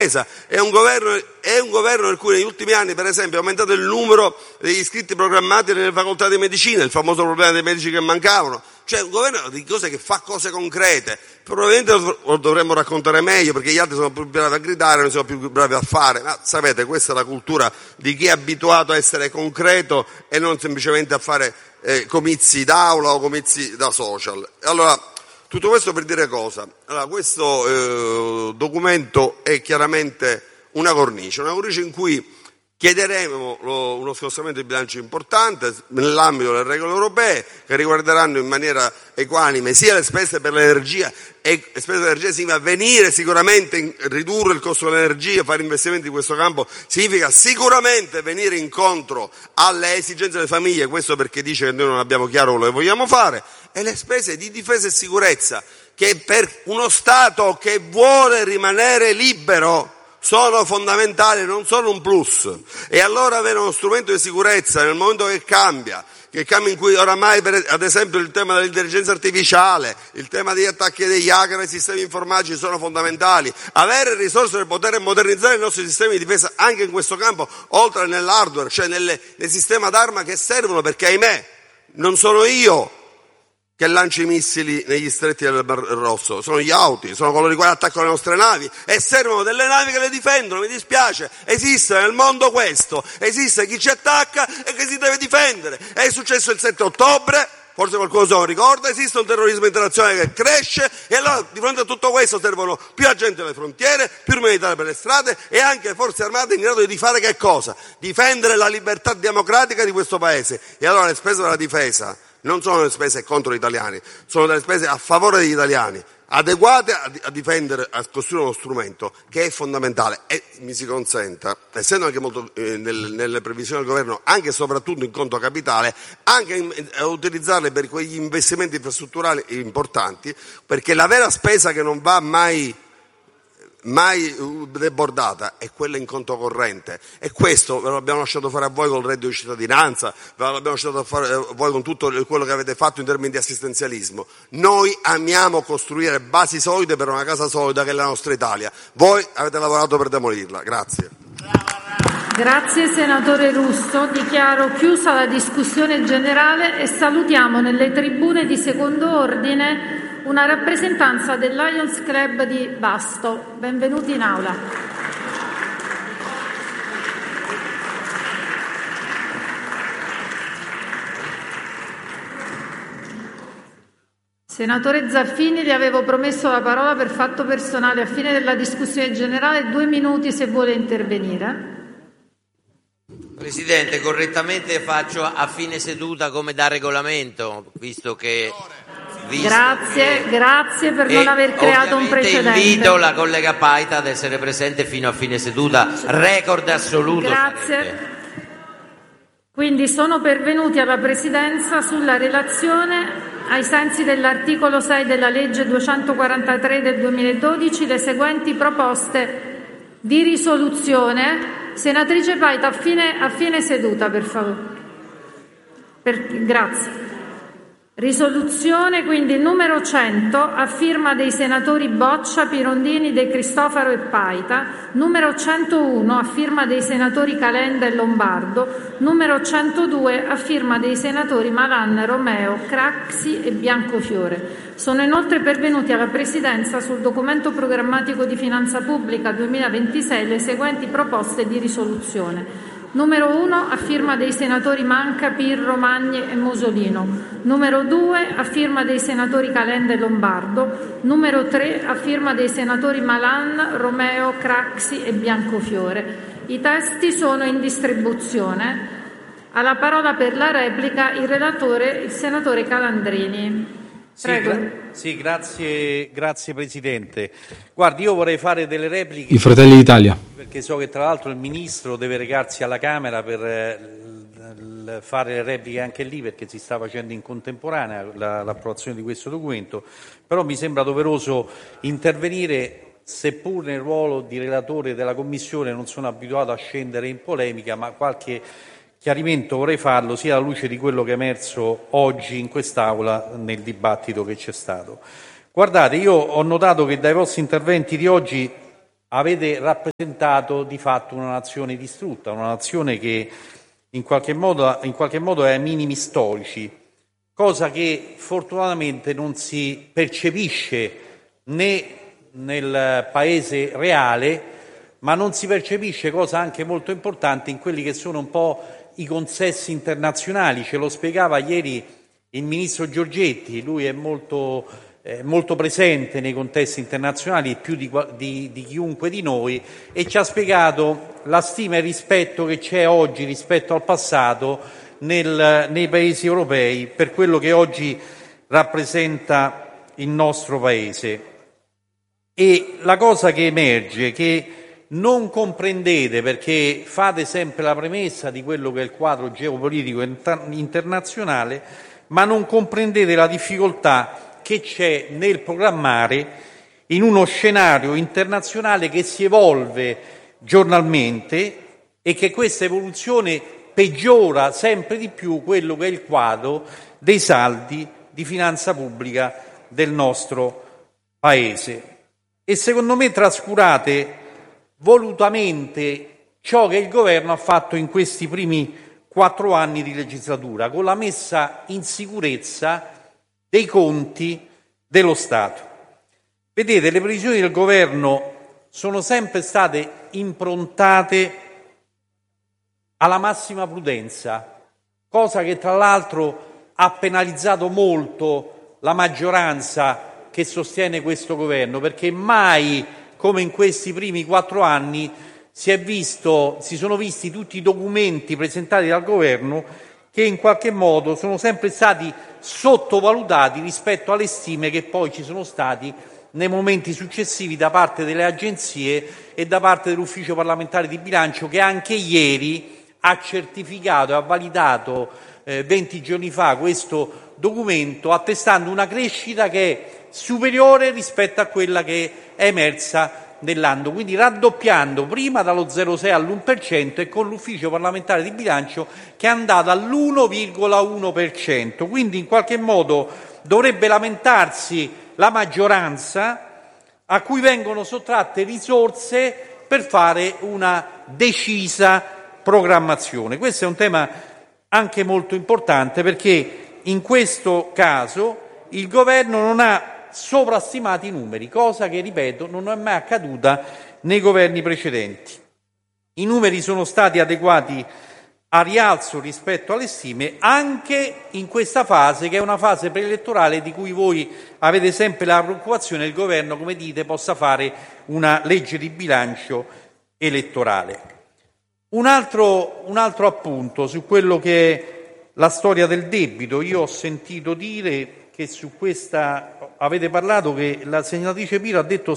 È un governo per cui negli ultimi anni, per esempio, è aumentato il numero degli iscritti programmati nelle facoltà di medicina, il famoso problema dei medici che mancavano. Cioè un governo di cose che fa cose concrete. Probabilmente lo dovremmo raccontare meglio, perché gli altri sono più bravi a gridare, noi siamo più bravi a fare. Ma sapete, questa è la cultura di chi è abituato a essere concreto e non semplicemente a fare comizi d'aula o comizi da social. Allora, tutto questo per dire cosa? Allora, questo documento è chiaramente una cornice in cui chiederemo uno scostamento di bilancio importante nell'ambito delle regole europee, che riguarderanno in maniera equanime sia le spese per l'energia, e le spese dell'energia significa venire sicuramente, ridurre il costo dell'energia, fare investimenti in questo campo, significa sicuramente venire incontro alle esigenze delle famiglie, questo perché dice che noi non abbiamo chiaro quello che vogliamo fare, e le spese di difesa e sicurezza, che per uno Stato che vuole rimanere libero sono fondamentali, non sono un plus. E allora avere uno strumento di sicurezza nel momento che cambia in cui oramai, ad esempio, il tema dell'intelligenza artificiale, il tema degli attacchi degli hacker ai sistemi informatici sono fondamentali. Avere risorse per poter modernizzare i nostri sistemi di difesa anche in questo campo, oltre nell'hardware, cioè nel sistema d'arma che servono, perché ahimè non sono io che lanci i missili negli stretti del Mar Rosso, sono gli Houthi, sono coloro i quali attaccano le nostre navi e servono delle navi che le difendono. Mi dispiace, esiste nel mondo questo, esiste chi ci attacca e che si deve difendere. È successo il 7 ottobre, forse qualcuno se lo ricorda, esiste un terrorismo internazionale che cresce, e allora di fronte a tutto questo servono più agenti alle frontiere, più militari per le strade e anche forze armate in grado di fare che cosa? Difendere la libertà democratica di questo paese. E allora le spese della difesa non sono delle spese contro gli italiani, sono delle spese a favore degli italiani, adeguate a difendere, a costruire uno strumento che è fondamentale. E mi si consenta, essendo anche molto nelle previsioni del governo, anche e soprattutto in conto capitale, anche a utilizzarle per quegli investimenti infrastrutturali importanti, perché la vera spesa che non va mai debordata è quella in conto corrente, e questo ve l'abbiamo lasciato fare a voi con il reddito di cittadinanza, ve l'abbiamo lasciato fare a voi con tutto quello che avete fatto in termini di assistenzialismo. Noi amiamo costruire basi solide per una casa solida che è la nostra Italia, voi avete lavorato per demolirla. Grazie. Grazie senatore Russo, dichiaro chiusa la discussione generale e salutiamo nelle tribune di secondo ordine una rappresentanza del Lions Club di Basto. Benvenuti in aula. Senatore Zaffini, le avevo promesso la parola per fatto personale a fine della discussione generale, 2 minuti se vuole intervenire. Presidente, correttamente faccio a fine seduta come da regolamento, visto che... Grazie per non aver creato un precedente. Invito la collega Paita ad essere presente fino a fine seduta, record assoluto. Grazie. Sarebbe. Quindi sono pervenuti alla Presidenza sulla relazione ai sensi dell'articolo 6 della legge 243 del 2012 le seguenti proposte di risoluzione. Senatrice Paita, a fine seduta, per favore. Grazie. Risoluzione quindi numero 100 a firma dei senatori Boccia, Pirondini, De Cristofaro e Paita, numero 101 a firma dei senatori Calenda e Lombardo, numero 102 a firma dei senatori Malan, Romeo, Craxi e Biancofiore. Sono inoltre pervenuti alla Presidenza sul documento programmatico di finanza pubblica 2026 le seguenti proposte di risoluzione. Numero 1 a firma dei senatori Manca, Pirro, Magni e Musolino. Numero 2 a firma dei senatori Calenda e Lombardo. Numero 3 a firma dei senatori Malan, Romeo, Craxi e Biancofiore. I testi sono in distribuzione. Ha la parola per la replica il relatore, il senatore Calandrini. Sì, grazie Presidente. Guardi, io vorrei fare delle repliche. I Fratelli d'Italia. Perché so che tra l'altro il Ministro deve recarsi alla Camera per fare le repliche anche lì, perché si sta facendo in contemporanea l'approvazione di questo documento, però mi sembra doveroso intervenire, seppur nel ruolo di relatore della Commissione non sono abituato a scendere in polemica, ma qualche chiarimento vorrei farlo sia alla luce di quello che è emerso oggi in quest'Aula nel dibattito che c'è stato. Guardate, io ho notato che dai vostri interventi di oggi avete rappresentato di fatto una nazione distrutta, una nazione che in qualche modo è ai minimi storici, cosa che fortunatamente non si percepisce né nel paese reale, ma non si percepisce, cosa anche molto importante, in quelli che sono un po' i consessi internazionali. Ce lo spiegava ieri il ministro Giorgetti, lui è molto presente nei contesti internazionali, più di chiunque di noi, e ci ha spiegato la stima e il rispetto che c'è oggi rispetto al passato nei paesi europei per quello che oggi rappresenta il nostro paese. E la cosa che emerge è che non comprendete, perché fate sempre la premessa di quello che è il quadro geopolitico internazionale, ma non comprendete la difficoltà che c'è nel programmare in uno scenario internazionale che si evolve giornalmente e che questa evoluzione peggiora sempre di più quello che è il quadro dei saldi di finanza pubblica del nostro Paese. E secondo me trascurate volutamente ciò che il Governo ha fatto in questi primi 4 anni di legislatura, con la messa in sicurezza dei conti dello Stato. Vedete, le previsioni del Governo sono sempre state improntate alla massima prudenza, cosa che tra l'altro ha penalizzato molto la maggioranza che sostiene questo Governo, perché mai come in questi primi 4 anni si sono visti tutti i documenti presentati dal Governo che in qualche modo sono sempre stati sottovalutati rispetto alle stime che poi ci sono stati nei momenti successivi da parte delle agenzie e da parte dell'Ufficio parlamentare di bilancio, che anche ieri ha certificato e ha validato 20 giorni fa questo documento, attestando una crescita che è superiore rispetto a quella che è emersa nell'anno, quindi raddoppiando prima dallo 0,6 all'1% e con l'Ufficio parlamentare di bilancio che è andato all'1,1%. Quindi in qualche modo dovrebbe lamentarsi la maggioranza, a cui vengono sottratte risorse per fare una decisa programmazione. Questo è un tema anche molto importante, perché in questo caso il Governo non ha sovrastimato i numeri, cosa che, ripeto, non è mai accaduta nei governi precedenti. I numeri sono stati adeguati a rialzo rispetto alle stime anche in questa fase, che è una fase preelettorale di cui voi avete sempre la preoccupazione il Governo, come dite, possa fare una legge di bilancio elettorale. Un altro appunto su quello che è la storia del debito. Io ho sentito dire che su questa avete parlato, che la senatrice Piro ha detto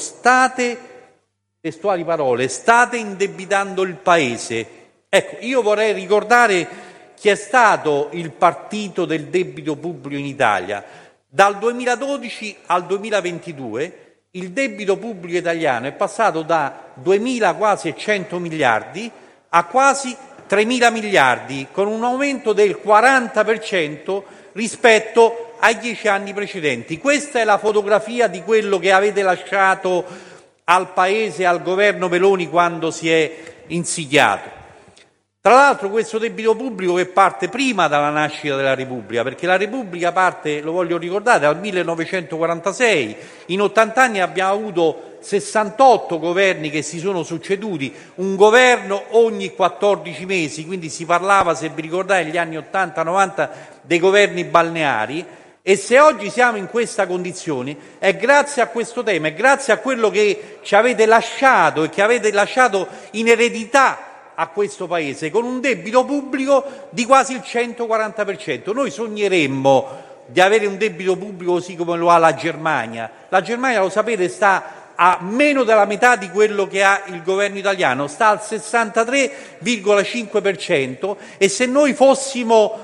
testuali parole, state indebitando il Paese. Ecco, io vorrei ricordare chi è stato il partito del debito pubblico in Italia. Dal 2012 al 2022 il debito pubblico italiano è passato da 2.000 quasi 100 miliardi a quasi 3.000 miliardi, con un aumento del 40% rispetto ai 10 anni precedenti. Questa è la fotografia di quello che avete lasciato al Paese, al governo Meloni, quando si è insediato. Tra l'altro questo debito pubblico che parte prima dalla nascita della Repubblica, perché la Repubblica parte, lo voglio ricordare, dal 1946. In 80 anni abbiamo avuto 68 governi che si sono succeduti, un governo ogni 14 mesi, quindi si parlava, se vi ricordate, negli anni 80-90 dei governi balneari. E se oggi siamo in questa condizione è grazie a questo tema, è grazie a quello che ci avete lasciato e che avete lasciato in eredità a questo Paese, con un debito pubblico di quasi il 140%. Noi sogneremmo di avere un debito pubblico così come lo ha la Germania. La Germania, lo sapete, sta a meno della metà di quello che ha il governo italiano, sta al 63,5%, e se noi fossimo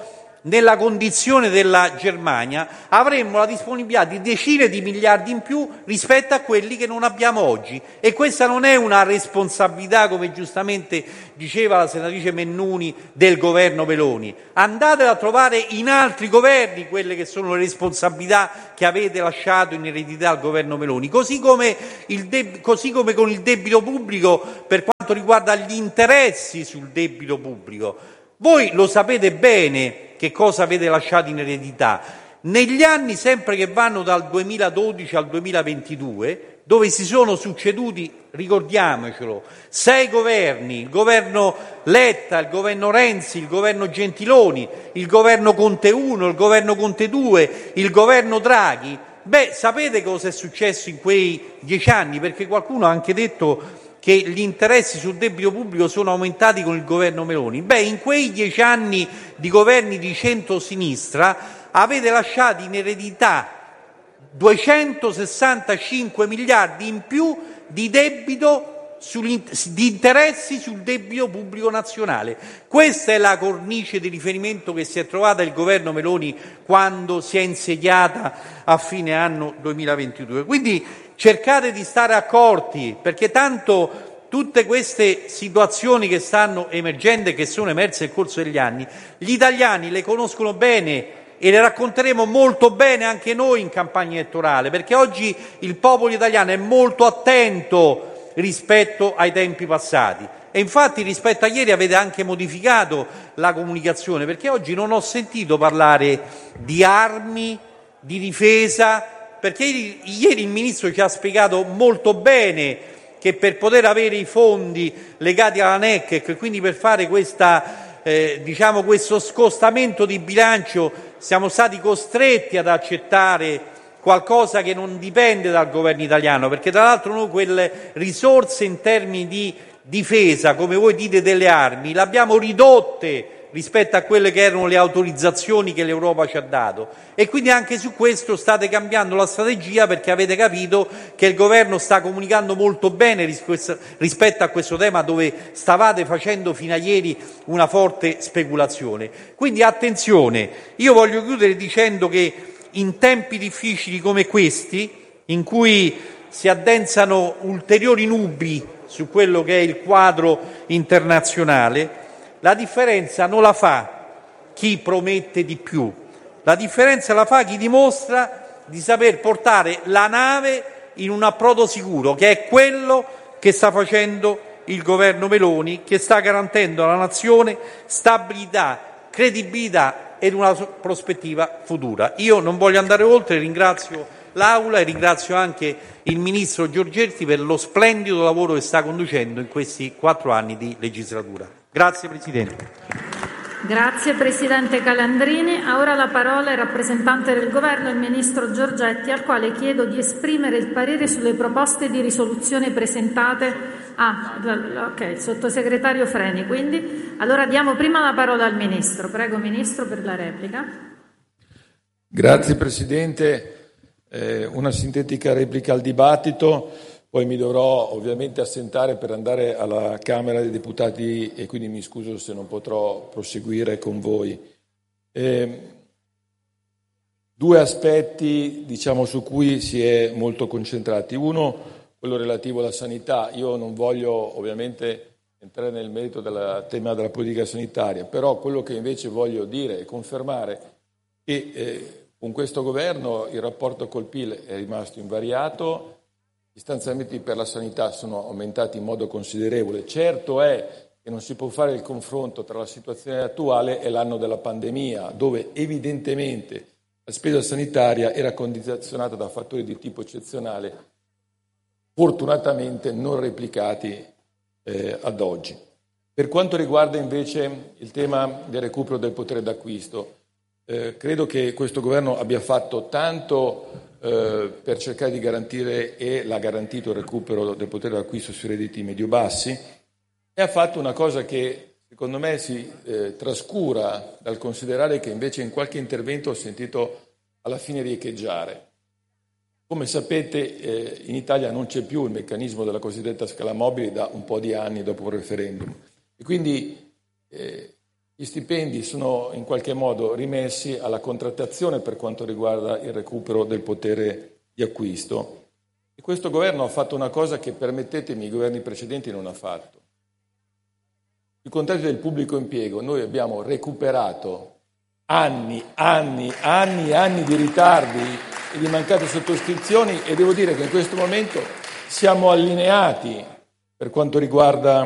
nella condizione della Germania, avremmo la disponibilità di decine di miliardi in più rispetto a quelli che non abbiamo oggi. E questa non è una responsabilità, come giustamente diceva la senatrice Mennuni, del governo Meloni. Andate a trovare in altri governi quelle che sono le responsabilità che avete lasciato in eredità al governo Meloni, così come con il debito pubblico, per quanto riguarda gli interessi sul debito pubblico. Voi lo sapete bene che cosa avete lasciato in eredità. Negli anni sempre che vanno dal 2012 al 2022, dove si sono succeduti, ricordiamocelo, 6 governi, il governo Letta, il governo Renzi, il governo Gentiloni, il governo Conte 1, il governo Conte 2, il governo Draghi. Sapete cosa è successo in quei 10 anni? Perché qualcuno ha anche detto che gli interessi sul debito pubblico sono aumentati con il governo Meloni. In quei 10 anni di governi di centrosinistra avete lasciato in eredità 265 miliardi in più di debito, di interessi sul debito pubblico nazionale. Questa è la cornice di riferimento che si è trovata il governo Meloni quando si è insediata a fine anno 2022. Quindi cercate di stare accorti, perché tanto tutte queste situazioni che stanno emergendo e che sono emerse nel corso degli anni, gli italiani le conoscono bene e le racconteremo molto bene anche noi in campagna elettorale, perché oggi il popolo italiano è molto attento rispetto ai tempi passati. E infatti rispetto a ieri avete anche modificato la comunicazione, perché oggi non ho sentito parlare di armi, di difesa, perché ieri il Ministro ci ha spiegato molto bene che per poter avere i fondi legati alla NEC e quindi per fare questo scostamento di bilancio siamo stati costretti ad accettare qualcosa che non dipende dal governo italiano, perché tra l'altro noi quelle risorse in termini di difesa, come voi dite, delle armi, le abbiamo ridotte rispetto a quelle che erano le autorizzazioni che l'Europa ci ha dato, e quindi anche su questo state cambiando la strategia, perché avete capito che il governo sta comunicando molto bene rispetto a questo tema, dove stavate facendo fino a ieri una forte speculazione. Quindi attenzione, io voglio chiudere dicendo che in tempi difficili come questi, in cui si addensano ulteriori nubi su quello che è il quadro internazionale, la differenza non la fa chi promette di più, la differenza la fa chi dimostra di saper portare la nave in un approdo sicuro, che è quello che sta facendo il governo Meloni, che sta garantendo alla nazione stabilità, credibilità ed una prospettiva futura. Io non voglio andare oltre, ringrazio l'Aula e ringrazio anche il Ministro Giorgetti per lo splendido lavoro che sta conducendo in questi 4 anni di legislatura. Grazie Presidente. Grazie Presidente Calandrini. Ora la parola al rappresentante del Governo, il Ministro Giorgetti, al quale chiedo di esprimere il parere sulle proposte di risoluzione presentate. Il Sottosegretario Freni, quindi. Allora diamo prima la parola al Ministro. Prego Ministro per la replica. Grazie Presidente. Una sintetica replica al dibattito. Poi mi dovrò ovviamente assentare per andare alla Camera dei Deputati e quindi mi scuso se non potrò proseguire con voi. 2 aspetti, su cui si è molto concentrati. Uno, quello relativo alla sanità. Io non voglio ovviamente entrare nel merito del tema della politica sanitaria, però quello che invece voglio dire e confermare che con questo governo il rapporto col PIL è rimasto invariato. Gli stanziamenti per la sanità sono aumentati in modo considerevole. Certo è che non si può fare il confronto tra la situazione attuale e l'anno della pandemia, dove evidentemente la spesa sanitaria era condizionata da fattori di tipo eccezionale, fortunatamente non replicati ad oggi. Per quanto riguarda invece il tema del recupero del potere d'acquisto, credo che questo governo abbia fatto tanto per cercare di garantire, e l'ha garantito, il recupero del potere d'acquisto sui redditi medio-bassi, e ha fatto una cosa che secondo me si trascura dal considerare, che invece in qualche intervento ho sentito alla fine riecheggiare. Come sapete in Italia non c'è più il meccanismo della cosiddetta scala mobile da un po' di anni dopo il referendum, e quindi Gli stipendi sono in qualche modo rimessi alla contrattazione per quanto riguarda il recupero del potere di acquisto. E questo governo ha fatto una cosa che, permettetemi, i governi precedenti non ha fatto. I contratti del pubblico impiego, noi abbiamo recuperato anni di ritardi e di mancate sottoscrizioni, e devo dire che in questo momento siamo allineati per quanto riguarda,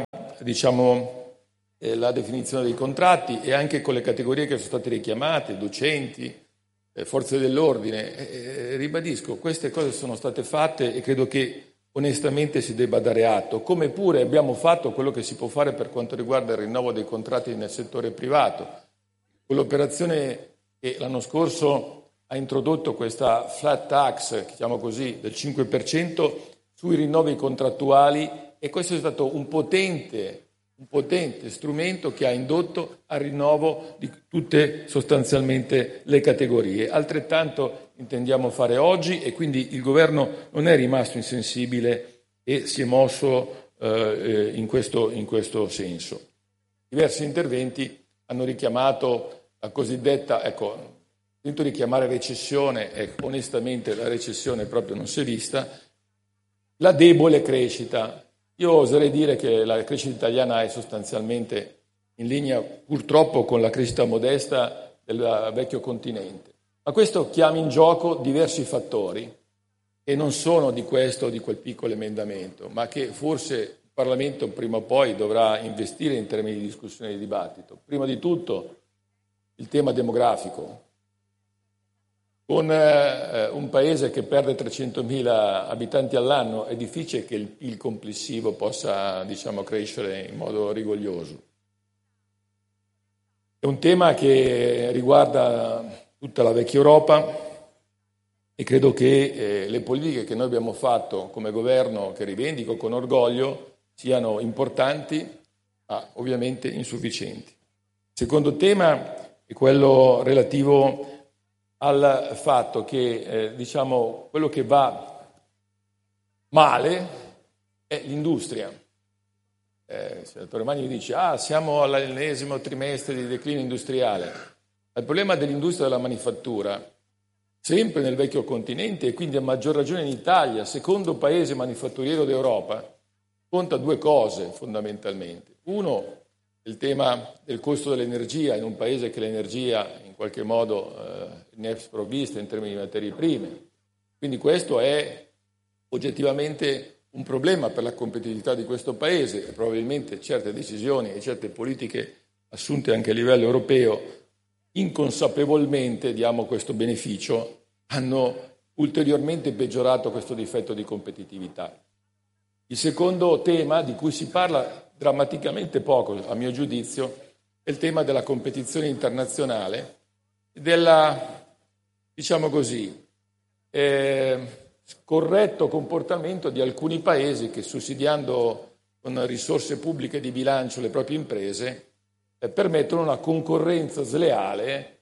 la definizione dei contratti, e anche con le categorie che sono state richiamate, docenti, forze dell'ordine. Ribadisco, queste cose sono state fatte e credo che onestamente si debba dare atto, come pure abbiamo fatto quello che si può fare per quanto riguarda il rinnovo dei contratti nel settore privato. Quell'operazione che l'anno scorso ha introdotto questa flat tax, chiamiamo così, del 5% sui rinnovi contrattuali, e questo è stato un potente strumento che ha indotto al rinnovo di tutte sostanzialmente le categorie. Altrettanto intendiamo fare oggi, e quindi il governo non è rimasto insensibile e si è mosso in questo senso. Diversi interventi hanno richiamato la cosiddetta, sento richiamare recessione, onestamente la recessione proprio non si è vista, la debole crescita. Io oserei dire che la crescita italiana è sostanzialmente in linea purtroppo con la crescita modesta del vecchio continente, ma questo chiama in gioco diversi fattori e non sono di questo o di quel piccolo emendamento, ma che forse il Parlamento prima o poi dovrà investire in termini di discussione e di dibattito. Prima di tutto il tema demografico. Con un paese che perde 300.000 abitanti all'anno è difficile che il PIL complessivo possa, crescere in modo rigoglioso. È un tema che riguarda tutta la vecchia Europa e credo che le politiche che noi abbiamo fatto come governo, che rivendico con orgoglio, siano importanti ma ovviamente insufficienti. Il secondo tema è quello relativo al fatto che quello che va male è l'industria. Il senatore Magni dice siamo all'ennesimo trimestre di declino industriale. Il problema dell'industria della manifattura, sempre nel vecchio continente e quindi a maggior ragione in Italia, secondo paese manifatturiero d'Europa, conta due cose fondamentalmente. Uno, il tema del costo dell'energia in un paese che l'energia in qualche modo ne è sprovvista in termini di materie prime. Quindi questo è oggettivamente un problema per la competitività di questo paese e probabilmente certe decisioni e certe politiche assunte anche a livello europeo, inconsapevolmente, diamo questo beneficio, hanno ulteriormente peggiorato questo difetto di competitività. Il secondo tema, di cui si parla drammaticamente poco, a mio giudizio, è il tema della competizione internazionale, della, scorretto comportamento di alcuni paesi che, sussidiando con risorse pubbliche di bilancio le proprie imprese, permettono una concorrenza sleale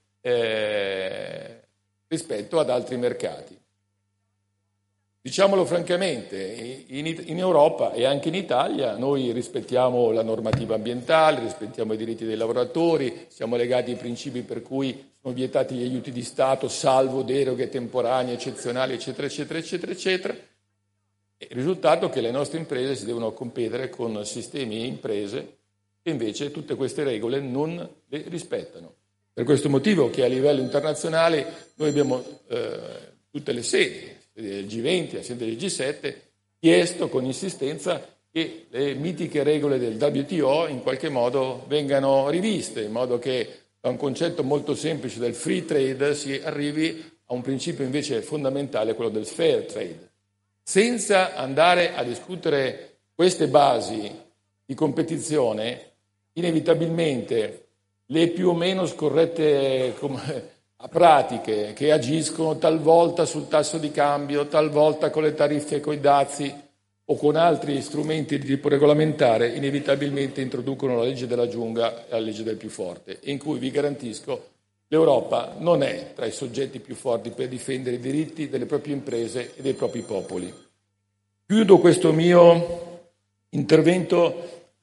rispetto ad altri mercati. Diciamolo francamente, in Europa e anche in Italia noi rispettiamo la normativa ambientale, rispettiamo i diritti dei lavoratori, siamo legati ai principi per cui sono vietati gli aiuti di Stato, salvo deroghe temporanee, eccezionali, eccetera, eccetera, eccetera, eccetera. Il risultato è che le nostre imprese si devono competere con sistemi e imprese che invece tutte queste regole non le rispettano. Per questo motivo che a livello internazionale noi abbiamo tutte le sedi, del G20, la sede del G7, chiesto con insistenza che le mitiche regole del WTO in qualche modo vengano riviste, in modo che da un concetto molto semplice del free trade si arrivi a un principio invece fondamentale, quello del fair trade. Senza andare a discutere queste basi di competizione, inevitabilmente le più o meno scorrette pratiche che agiscono talvolta sul tasso di cambio, talvolta con le tariffe e coi dazi o con altri strumenti di tipo regolamentare, inevitabilmente introducono la legge della giungla e la legge del più forte, in cui vi garantisco l'Europa non è tra i soggetti più forti per difendere i diritti delle proprie imprese e dei propri popoli. Chiudo questo mio intervento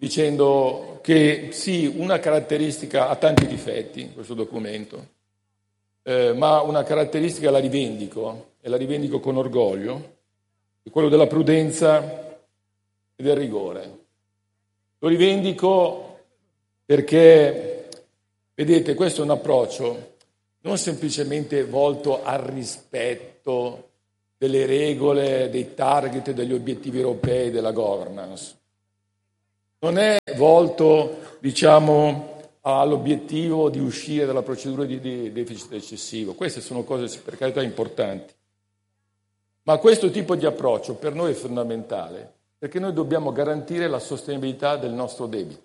dicendo che sì, una caratteristica ha tanti difetti questo documento, ma una caratteristica la rivendico, e la rivendico con orgoglio, è quello della prudenza e del rigore. Lo rivendico perché, vedete, questo è un approccio non semplicemente volto al rispetto delle regole, dei target, degli obiettivi europei, della governance. Non è volto, all'obiettivo di uscire dalla procedura di deficit eccessivo. Queste sono cose per carità importanti. Ma questo tipo di approccio per noi è fondamentale, perché noi dobbiamo garantire la sostenibilità del nostro debito.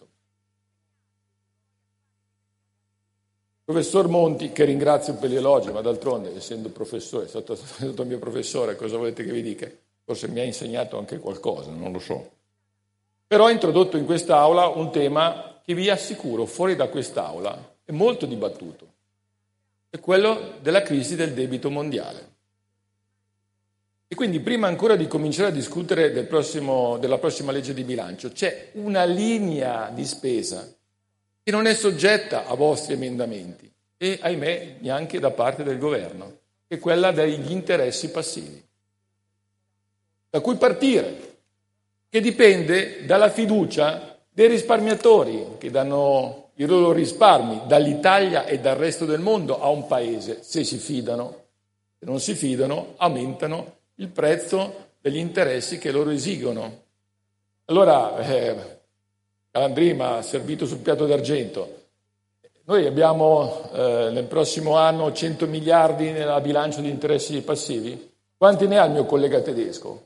Professor Monti, che ringrazio per gli elogi, ma d'altronde, essendo professore, è stato mio professore, cosa volete che vi dica? Forse mi ha insegnato anche qualcosa, non lo so. Però ha introdotto in quest'Aula un tema che vi assicuro, fuori da quest'Aula, è molto dibattuto. È quello della crisi del debito mondiale. E quindi prima ancora di cominciare a discutere della prossima legge di bilancio, c'è una linea di spesa che non è soggetta a vostri emendamenti e, ahimè, neanche da parte del governo, che è quella degli interessi passivi. Da cui partire, che dipende dalla fiducia dei risparmiatori che danno i loro risparmi dall'Italia e dal resto del mondo a un paese, se si fidano. Se non si fidano, aumentano il prezzo degli interessi che loro esigono. Allora, Calandrini mi ha servito sul piatto d'argento. Noi abbiamo nel prossimo anno 100 miliardi nella bilancia di interessi passivi. Quanti ne ha il mio collega tedesco?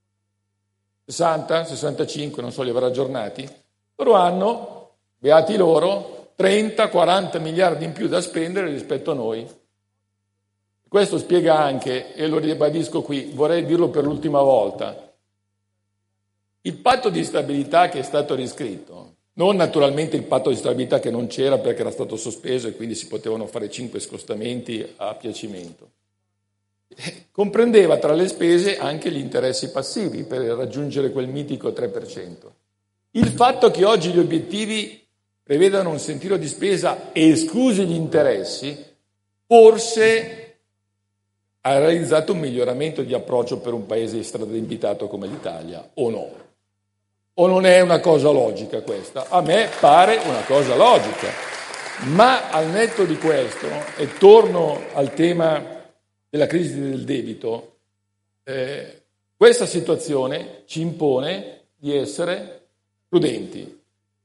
60, 65, non so, li avrà aggiornati. Loro hanno, beati loro, 30, 40 miliardi in più da spendere rispetto a noi. Questo spiega anche, e lo ribadisco qui, vorrei dirlo per l'ultima volta, il patto di stabilità che è stato riscritto, non naturalmente il patto di stabilità che non c'era perché era stato sospeso e quindi si potevano fare 5 scostamenti a piacimento, comprendeva tra le spese anche gli interessi passivi per raggiungere quel mitico 3%. Il fatto che oggi gli obiettivi prevedano un sentiero di spesa esclusi gli interessi, forse ha realizzato un miglioramento di approccio per un paese stradembitato come l'Italia, o no? O non è una cosa logica questa? A me pare una cosa logica. Ma al netto di questo, e torno al tema della crisi del debito, questa situazione ci impone di essere prudenti.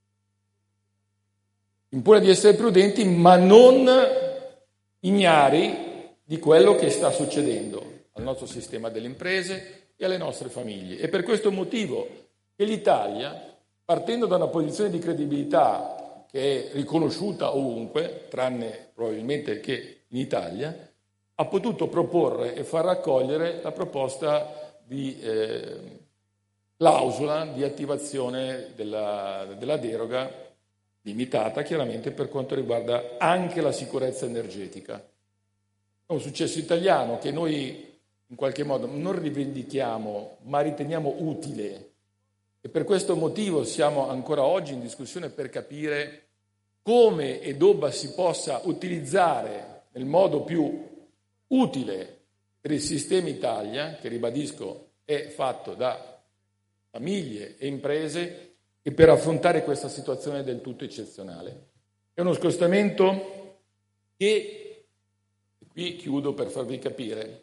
Impone di essere prudenti, ma non ignari di quello che sta succedendo al nostro sistema delle imprese e alle nostre famiglie. E per questo motivo che l'Italia, partendo da una posizione di credibilità che è riconosciuta ovunque, tranne probabilmente che in Italia, ha potuto proporre e far raccogliere la proposta di clausola di attivazione della deroga, limitata chiaramente per quanto riguarda anche la sicurezza energetica. È un successo italiano che noi in qualche modo non rivendichiamo, ma riteniamo utile. E per questo motivo siamo ancora oggi in discussione per capire come e dove si possa utilizzare nel modo più utile per il sistema Italia, che ribadisco è fatto da famiglie e imprese, e per affrontare questa situazione del tutto eccezionale. È uno scostamento che, qui chiudo per farvi capire,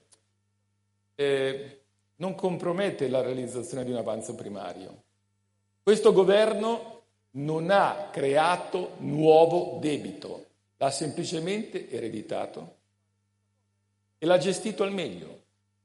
non compromette la realizzazione di un avanzo primario. Questo governo non ha creato nuovo debito, l'ha semplicemente ereditato e l'ha gestito al meglio.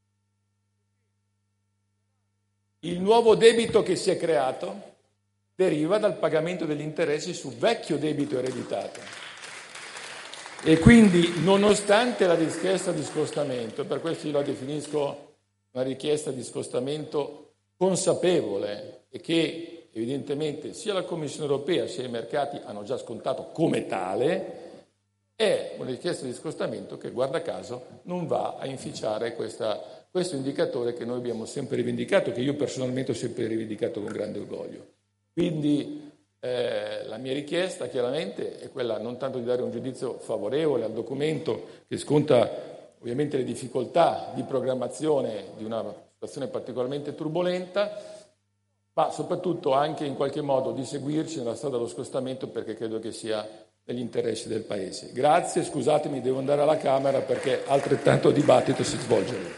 Il nuovo debito che si è creato deriva dal pagamento degli interessi sul vecchio debito ereditato. E quindi, nonostante la richiesta di scostamento, per questo io la definisco una richiesta di scostamento consapevole e che evidentemente sia la Commissione europea sia i mercati hanno già scontato come tale, è una richiesta di scostamento che, guarda caso, non va a inficiare questo indicatore che noi abbiamo sempre rivendicato, che io personalmente ho sempre rivendicato con grande orgoglio. Quindi La mia richiesta chiaramente è quella non tanto di dare un giudizio favorevole al documento che sconta ovviamente le difficoltà di programmazione di una situazione particolarmente turbolenta, ma soprattutto anche in qualche modo di seguirci nella strada dello scostamento, perché credo che sia negli interessi del Paese. Grazie, scusatemi, devo andare alla Camera perché altrettanto dibattito si svolge lì.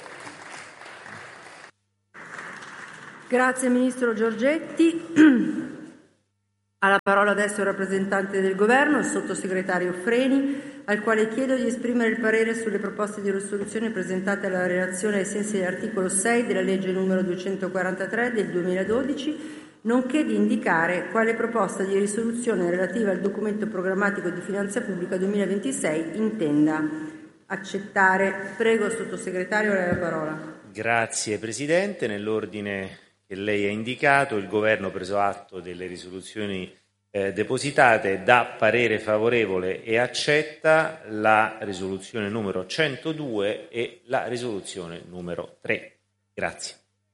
Grazie Ministro Giorgetti. Ha la parola adesso il rappresentante del Governo, il Sottosegretario Freni, al quale chiedo di esprimere il parere sulle proposte di risoluzione presentate alla relazione ai sensi dell'articolo 6 della legge numero 243 del 2012, nonché di indicare quale proposta di risoluzione relativa al documento programmatico di finanza pubblica 2026 intenda accettare. Prego, Sottosegretario, lei la parola. Grazie Presidente. Nell'ordine che lei ha indicato, il Governo, preso atto delle risoluzioni depositate, dà parere favorevole e accetta la risoluzione numero 102 e la risoluzione numero 3. Grazie.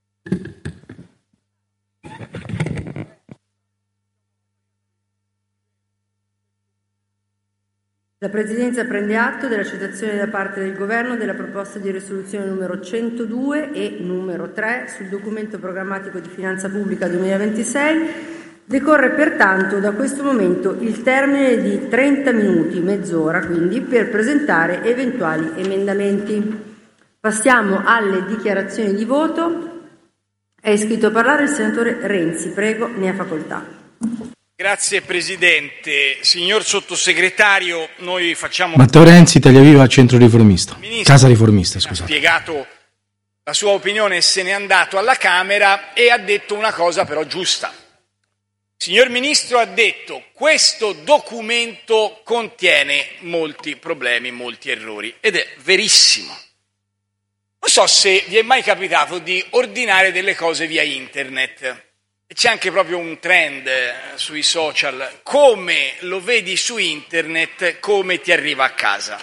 La Presidenza prende atto dell'accettazione da parte del Governo della proposta di risoluzione numero 102 e numero 3 sul documento programmatico di finanza pubblica 2026. Decorre pertanto da questo momento il termine di 30 minuti, mezz'ora quindi, per presentare eventuali emendamenti. Passiamo alle dichiarazioni di voto. È iscritto a parlare il senatore Renzi. Prego, ne ha facoltà. Grazie Presidente. Signor Sottosegretario, noi facciamo... Matteo Renzi, Italia Viva, Centro Riformista. Ministro, Casa Riformista, scusate. Ha spiegato la sua opinione e se n'è andato alla Camera e ha detto una cosa però giusta. Signor Ministro ha detto: questo documento contiene molti problemi, molti errori, ed è verissimo. Non so se vi è mai capitato di ordinare delle cose via internet. C'è anche proprio un trend sui social: come lo vedi su internet, come ti arriva a casa.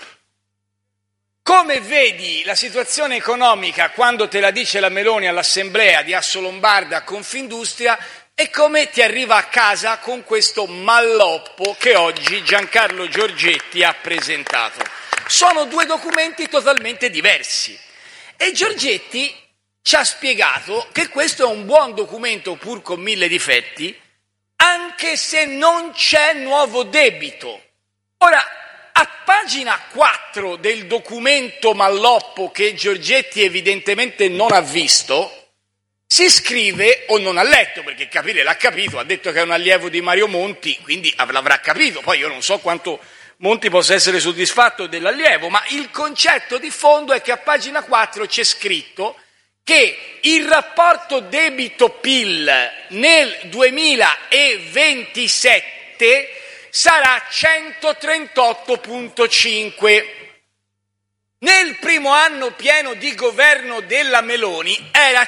Come vedi la situazione economica quando te la dice la Meloni all'assemblea di Assolombarda a Confindustria e come ti arriva a casa con questo malloppo che oggi Giancarlo Giorgetti ha presentato. Sono due documenti totalmente diversi e Giorgetti ci ha spiegato che questo è un buon documento pur con 1000 difetti, anche se non c'è nuovo debito. Ora, a pagina 4 del documento malloppo che Giorgetti evidentemente non ha visto, si scrive, o non ha letto, perché capire l'ha capito, ha detto che è un allievo di Mario Monti, quindi l'avrà capito. Poi io non so quanto Monti possa essere soddisfatto dell'allievo, ma il concetto di fondo è che a pagina 4 c'è scritto che il rapporto debito-PIL nel 2027 sarà 138,5. Nel primo anno pieno di governo della Meloni era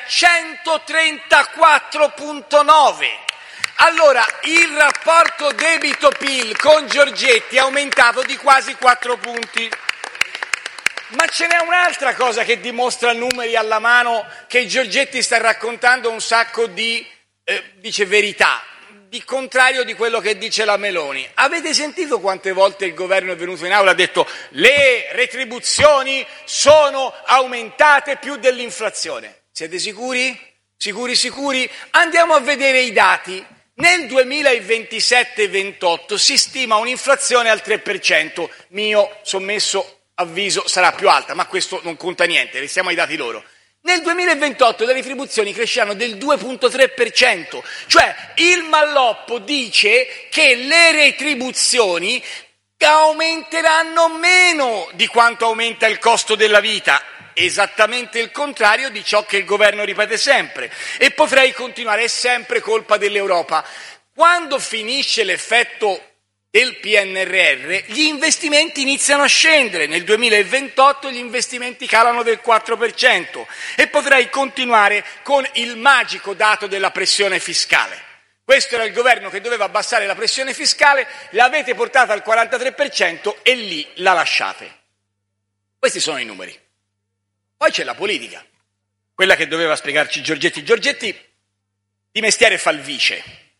134,9. Allora il rapporto debito-PIL con Giorgetti è aumentato di quasi 4 punti. Ma ce n'è un'altra cosa che dimostra numeri alla mano che Giorgetti sta raccontando un sacco di dice verità, di contrario di quello che dice la Meloni. Avete sentito quante volte il governo è venuto in aula e ha detto le retribuzioni sono aumentate più dell'inflazione? Siete sicuri? Sicuri? Andiamo a vedere i dati. Nel 2027-28 si stima un'inflazione al 3%, mio sommesso avviso sarà più alta, ma questo non conta niente, restiamo ai dati loro. Nel 2028 le retribuzioni cresceranno del 2,3%, cioè il malloppo dice che le retribuzioni aumenteranno meno di quanto aumenta il costo della vita, esattamente il contrario di ciò che il governo ripete sempre. E potrei continuare, è sempre colpa dell'Europa. Quando finisce l'effetto del PNRR, gli investimenti iniziano a scendere. Nel 2028 gli investimenti calano del 4% e potrei continuare con il magico dato della pressione fiscale. Questo era il governo che doveva abbassare la pressione fiscale, l'avete portata al 43% e lì la lasciate. Questi sono i numeri. Poi c'è la politica, quella che doveva spiegarci Giorgetti. Giorgetti di mestiere fa il vice.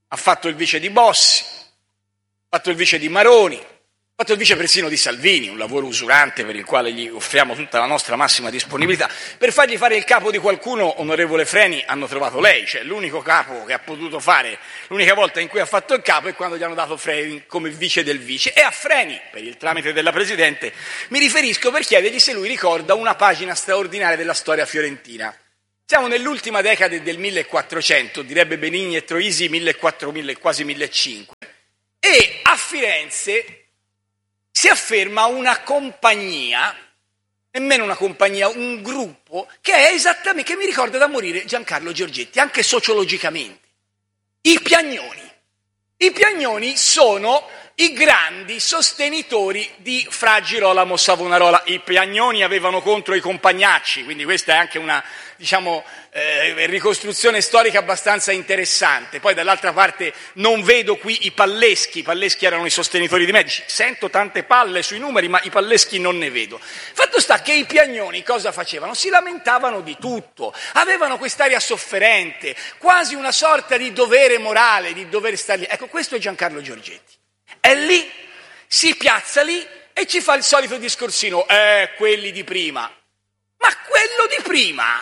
ha fatto il vice di Bossi, ha fatto il vice di Maroni, ha fatto il vice persino di Salvini, un lavoro usurante per il quale gli offriamo tutta la nostra massima disponibilità. Per fargli fare il capo di qualcuno, onorevole Freni, hanno trovato lei, cioè l'unico capo che ha potuto fare, l'unica volta in cui ha fatto il capo è quando gli hanno dato Freni come vice del vice. E a Freni, per il tramite della Presidente, mi riferisco per chiedergli se lui ricorda una pagina straordinaria della storia fiorentina. Siamo nell'ultima decade del 1400, direbbe Benigni e Troisi, 1400, quasi 1500, e a Firenze si afferma una compagnia, nemmeno una compagnia, un gruppo, che è esattamente, che mi ricorda da morire Giancarlo Giorgetti, anche sociologicamente. I Piagnoni. I Piagnoni sono i grandi sostenitori di Fra Girolamo Savonarola. I Piagnoni avevano contro i Compagnacci, quindi questa è anche una, ricostruzione storica abbastanza interessante. Poi dall'altra parte non vedo qui i Palleschi erano i sostenitori di Medici, sento tante palle sui numeri ma i Palleschi non ne vedo. Fatto sta che i Piagnoni cosa facevano? Si lamentavano di tutto, avevano quest'aria sofferente, quasi una sorta di dovere morale, di dover stare lì. Ecco, questo è Giancarlo Giorgetti. È lì, si piazza lì e ci fa il solito discorsino, quelli di prima. Ma quello di prima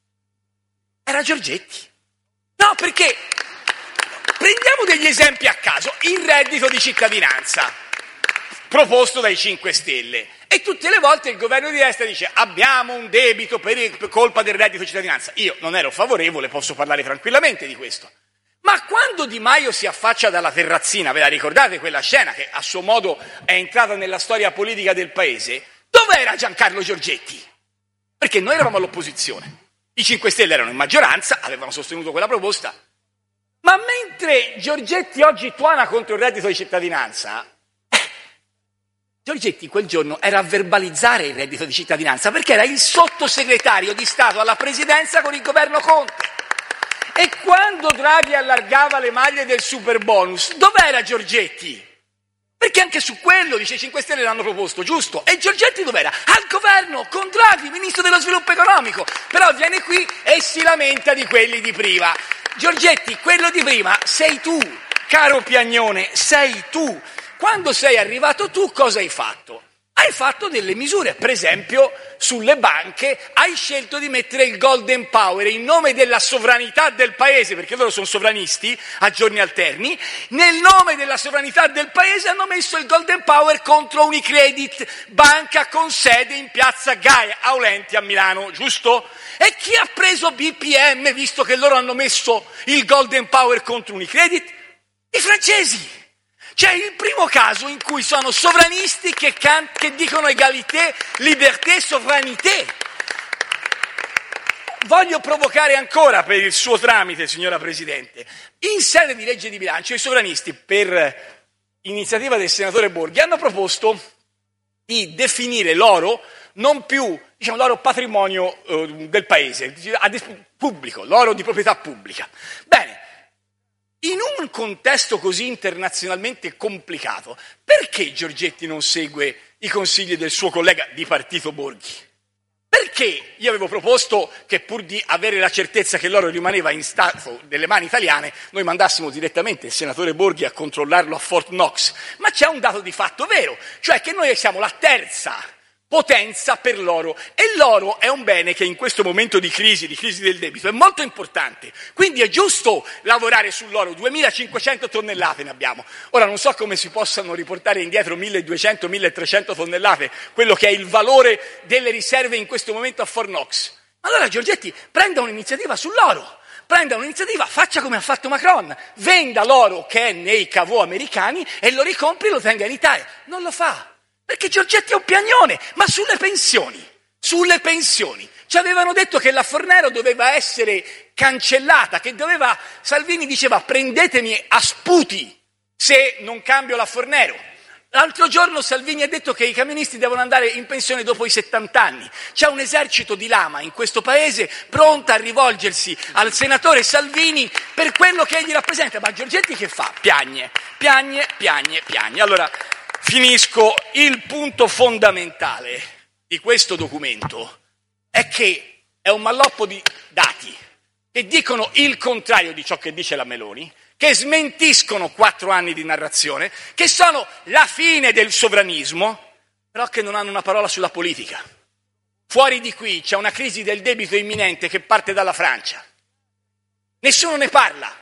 era Giorgetti. No, perché prendiamo degli esempi a caso. Il reddito di cittadinanza, proposto dai 5 Stelle. E tutte le volte il governo di destra dice abbiamo un debito per colpa del reddito di cittadinanza. Io non ero favorevole, posso parlare tranquillamente di questo. Ma quando Di Maio si affaccia dalla terrazzina, ve la ricordate quella scena che a suo modo è entrata nella storia politica del paese? Dov'era Giancarlo Giorgetti? Perché noi eravamo all'opposizione, i 5 Stelle erano in maggioranza, avevano sostenuto quella proposta, ma mentre Giorgetti oggi tuona contro il reddito di cittadinanza, Giorgetti quel giorno era a verbalizzare il reddito di cittadinanza perché era il sottosegretario di Stato alla presidenza con il governo Conte. E quando Draghi allargava le maglie del superbonus, dov'era Giorgetti? Perché anche su quello, dice, i 5 Stelle l'hanno proposto, giusto? E Giorgetti dov'era? Al governo, con Draghi, ministro dello sviluppo economico. Però viene qui e si lamenta di quelli di prima. Giorgetti, quello di prima sei tu, caro Piagnone, sei tu. Quando sei arrivato tu, cosa hai fatto? Hai fatto delle misure, per esempio sulle banche hai scelto di mettere il Golden Power in nome della sovranità del paese, perché loro sono sovranisti a giorni alterni, nel nome della sovranità del paese hanno messo il Golden Power contro Unicredit, banca con sede in piazza Gaia, Aulenti a Milano, giusto? E chi ha preso BPM visto che loro hanno messo il Golden Power contro Unicredit? I francesi! C'è il primo caso in cui sono sovranisti che dicono egalité, liberté, sovranité. Voglio provocare ancora per il suo tramite, signora Presidente. In sede di legge di bilancio i sovranisti, per iniziativa del senatore Borghi, hanno proposto di definire l'oro non più, l'oro patrimonio del paese, pubblico, l'oro di proprietà pubblica. Bene. In un contesto così internazionalmente complicato, perché Giorgetti non segue i consigli del suo collega di partito Borghi? Perché io avevo proposto che pur di avere la certezza che l'oro rimaneva in stato delle mani italiane, noi mandassimo direttamente il senatore Borghi a controllarlo a Fort Knox. Ma c'è un dato di fatto vero, cioè che noi siamo la terza potenza per l'oro, e l'oro è un bene che in questo momento di crisi del debito è molto importante, quindi è giusto lavorare sull'oro, 2500 tonnellate ne abbiamo. Ora non so come si possano riportare indietro 1200-1300 tonnellate, quello che è il valore delle riserve in questo momento a Fort Knox. Allora Giorgetti prenda un'iniziativa sull'oro, prenda un'iniziativa, faccia come ha fatto Macron, venda l'oro che è nei caveau americani e lo ricompri e lo tenga in Italia. Non lo fa. Perché Giorgetti è un piagnone, ma sulle pensioni, ci avevano detto che la Fornero doveva essere cancellata, che Salvini diceva prendetemi a sputi se non cambio la Fornero. L'altro giorno Salvini ha detto che i camionisti devono andare in pensione dopo i 70 anni. C'è un esercito di lama in questo paese pronta a rivolgersi al senatore Salvini per quello che egli rappresenta. Ma Giorgetti che fa? Piagne. Allora, finisco. Il punto fondamentale di questo documento è che è un malloppo di dati che dicono il contrario di ciò che dice la Meloni, che smentiscono 4 anni di narrazione, che sono la fine del sovranismo, però che non hanno una parola sulla politica. Fuori di qui c'è una crisi del debito imminente che parte dalla Francia. Nessuno ne parla.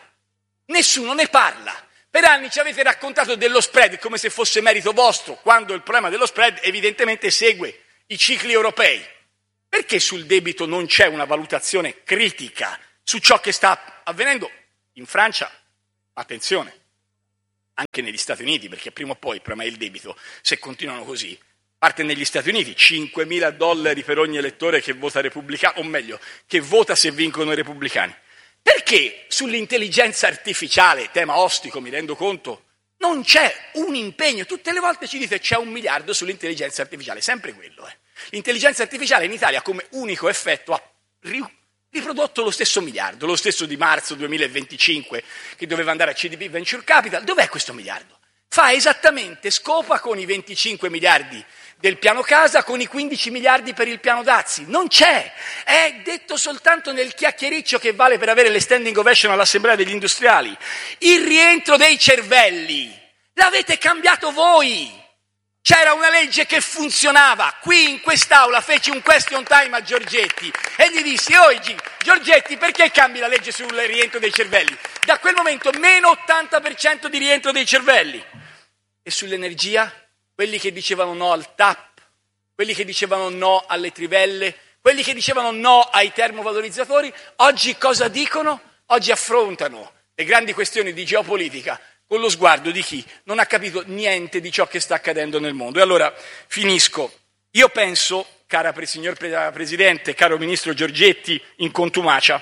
Per anni ci avete raccontato dello spread come se fosse merito vostro, quando il problema dello spread evidentemente segue i cicli europei. Perché sul debito non c'è una valutazione critica su ciò che sta avvenendo in Francia? Attenzione, anche negli Stati Uniti, perché prima o poi il problema è il debito, se continuano così. Parte negli Stati Uniti, $5.000 per ogni elettore che vota repubblicano, o meglio, che vota se vincono i repubblicani. Perché sull'intelligenza artificiale, tema ostico, mi rendo conto, non c'è un impegno? Tutte le volte ci dite c'è $1 miliardo sull'intelligenza artificiale, sempre quello. L'intelligenza artificiale in Italia come unico effetto ha riprodotto lo stesso miliardo, lo stesso di marzo 2025 che doveva andare a CDP Venture Capital. Dov'è questo miliardo? Fa esattamente scopa con i 25 miliardi del piano casa, con i 15 miliardi per il piano Dazzi. Non c'è, è detto soltanto nel chiacchiericcio che vale per avere le standing ovation all'Assemblea degli Industriali. Il rientro dei cervelli l'avete cambiato voi. C'era una legge che funzionava, qui in quest'aula feci un question time a Giorgetti e gli dissi: oggi Giorgetti, perché cambi la legge sul rientro dei cervelli? Da quel momento meno 80% di rientro dei cervelli. E sull'energia? Quelli che dicevano no al TAP, quelli che dicevano no alle trivelle, quelli che dicevano no ai termovalorizzatori, oggi cosa dicono? Oggi affrontano le grandi questioni di geopolitica con lo sguardo di chi non ha capito niente di ciò che sta accadendo nel mondo. E allora finisco. Io penso, signor Presidente, caro Ministro Giorgetti, in contumacia,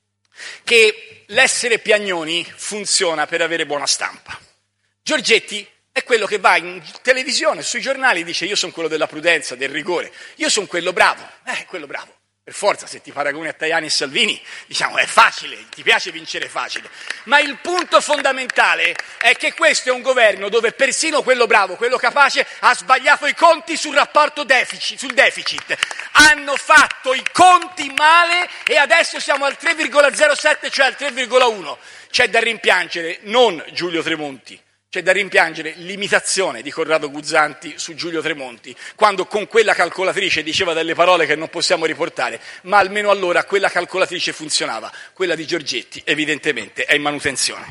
che l'essere piagnoni funziona per avere buona stampa. Giorgetti è quello che va in televisione, sui giornali, dice: io sono quello della prudenza, del rigore, io sono quello bravo. Quello bravo. Per forza, se ti paragoni a Tajani e Salvini, diciamo, è facile, ti piace vincere facile. Ma il punto fondamentale è che questo è un governo dove persino quello bravo, quello capace, ha sbagliato i conti sul rapporto sul deficit. Hanno fatto i conti male e adesso siamo al 3,07, cioè al 3,1. C'è da rimpiangere non Giulio Tremonti, c'è da rimpiangere l'imitazione di Corrado Guzzanti su Giulio Tremonti, quando con quella calcolatrice diceva delle parole che non possiamo riportare, ma almeno allora quella calcolatrice funzionava. Quella di Giorgetti evidentemente è in manutenzione.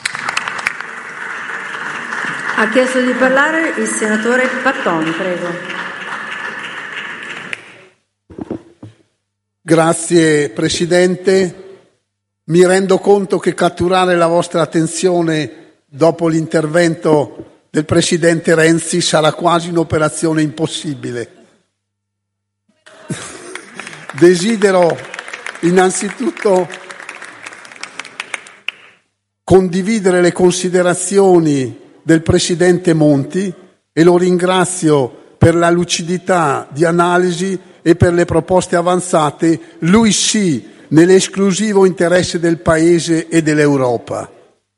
Ha chiesto di parlare il senatore Pattoni, prego. Grazie Presidente. Mi rendo conto che catturare la vostra attenzione dopo l'intervento del Presidente Renzi sarà quasi un'operazione impossibile. Desidero innanzitutto condividere le considerazioni del Presidente Monti e lo ringrazio per la lucidità di analisi e per le proposte avanzate, lui sì, nell'esclusivo interesse del Paese e dell'Europa.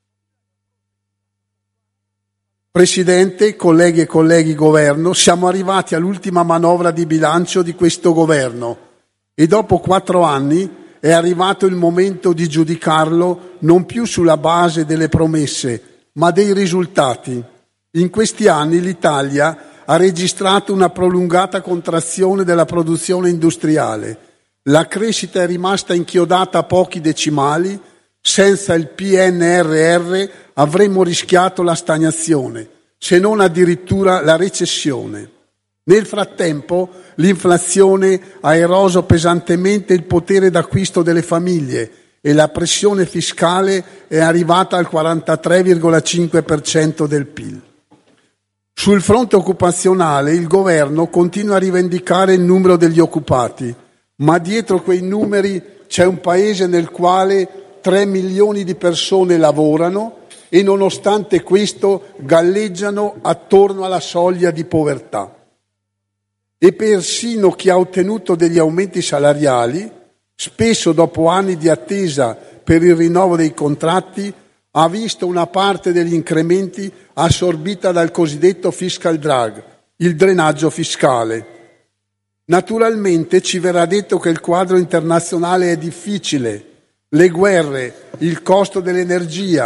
Presidente, colleghi e colleghi Governo, siamo arrivati all'ultima manovra di bilancio di questo Governo e dopo 4 anni è arrivato il momento di giudicarlo non più sulla base delle promesse, ma dei risultati. In questi anni l'Italia ha registrato una prolungata contrazione della produzione industriale. La crescita è rimasta inchiodata a pochi decimali. Senza il PNRR avremmo rischiato la stagnazione, se non addirittura la recessione. Nel frattempo l'inflazione ha eroso pesantemente il potere d'acquisto delle famiglie e la pressione fiscale è arrivata al 43,5% del PIL. Sul fronte occupazionale il governo continua a rivendicare il numero degli occupati, ma dietro quei numeri c'è un paese nel quale 3 milioni di persone lavorano e nonostante questo galleggiano attorno alla soglia di povertà. E persino chi ha ottenuto degli aumenti salariali, spesso dopo anni di attesa per il rinnovo dei contratti, ha visto una parte degli incrementi assorbita dal cosiddetto fiscal drag, il drenaggio fiscale. Naturalmente ci verrà detto che il quadro internazionale è difficile. Le guerre, il costo dell'energia,